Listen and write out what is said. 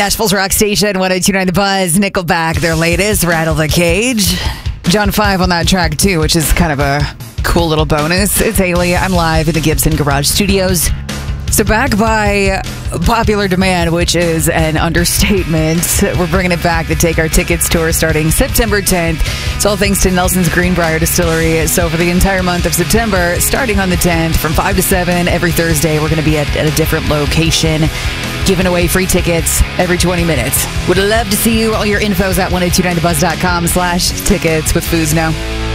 Nashville's rock station, 102.9 The Buzz, Nickelback, their latest, Rattle the Cage. John 5 on that track, too, which is kind of a cool little bonus. It's Haley. I'm live in the Gibson Garage Studios. So back by popular demand, which is an understatement, we're bringing it back. The Take Our Tickets tour starting September 10th. It's all thanks to Nelson's Greenbrier Distillery. So for the entire month of September, starting on the 10th, from 5 to 7 every Thursday, we're going to be at a different location, giving away free tickets every 20 minutes. Would love to see you. All your info's at 1029thebuzz.com/tickets with Foods now.